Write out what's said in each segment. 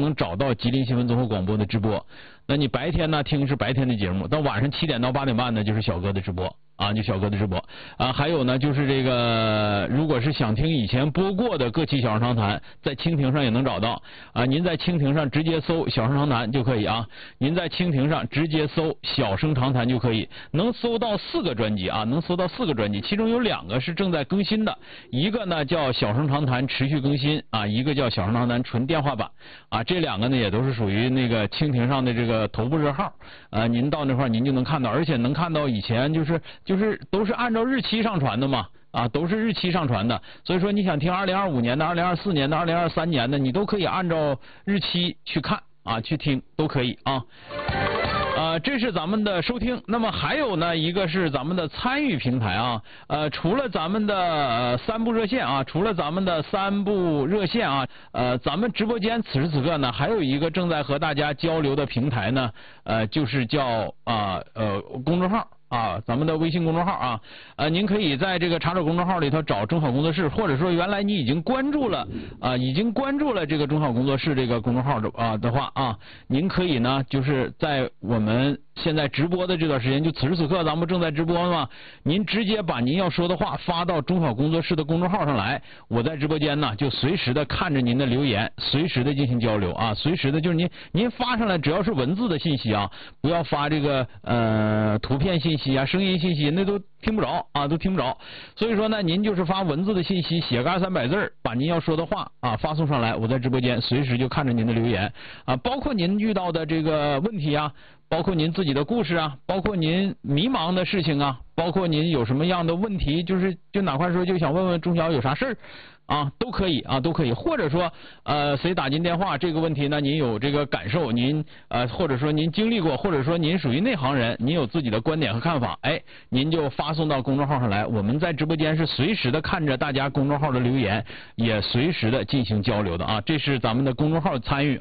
能找到吉林新闻综合广播的直播。那你白天呢听是白天的节目，到晚上7点到8点半呢就是小哥的直播。就小哥的直播还有呢，就是这个，如果是想听以前播过的各期小声长谈，在蜻蜓上也能找到您在蜻蜓上直接搜小声长谈就可以您在蜻蜓上直接搜小声长谈就可以，能搜到4个专辑能搜到4个专辑，其中有2个是正在更新的，一个呢叫小声长谈持续更新一个叫小声长谈纯电话版这2个呢也都是属于那个蜻蜓上的这个头部热号您到那块您就能看到，而且能看到以前就是都是按照日期上传的嘛都是日期上传的，所以说你想听2025年的、2024年的、2023年的，你都可以按照日期去看去听都可以这是咱们的收听。那么还有呢一个是咱们的参与平台除了咱们的3部热线除了咱们的3部热线咱们直播间此时此刻呢还有一个正在和大家交流的平台呢就是叫公众号咱们的微信公众号您可以在这个查找公众号里头找中考工作室，或者说原来你已经关注了这个中考工作室这个公众号的话您可以呢就是在我们现在直播的这段时间，就此时此刻咱们正在直播嘛，您直接把您要说的话发到中考工作室的公众号上来，我在直播间呢就随时的看着您的留言，随时的进行交流随时的就是您发上来只要是文字的信息不要发这个图片信息声音信息，那都听不着都听不着。所以说呢，您就是发文字的信息，写个200-300字，把您要说的话发送上来，我在直播间随时就看着您的留言包括您遇到的这个问题包括您自己的故事包括您迷茫的事情包括您有什么样的问题，就哪怕说就想问问中小有啥事儿都可以都可以，或者说谁打进电话这个问题呢，您有这个感受，您或者说您经历过，或者说您属于内行人，您有自己的观点和看法，您就发送到公众号上来，我们在直播间是随时的看着大家公众号的留言，也随时的进行交流的这是咱们的公众号参与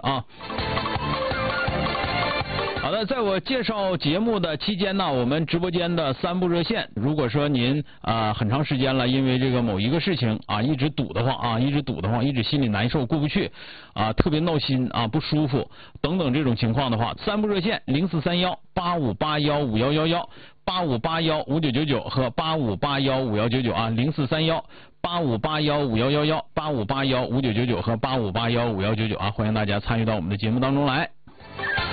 好的，在我介绍节目的期间呢，我们直播间的3部热线，如果说您很长时间了，因为这个某一个事情一直堵得慌一直心里难受过不去特别闹心不舒服等等这种情况的话，3部热线0431-8581-5111 8581-5999和8581-51990431-8581-5111 8581-5999和8581-5199欢迎大家参与到我们的节目当中来。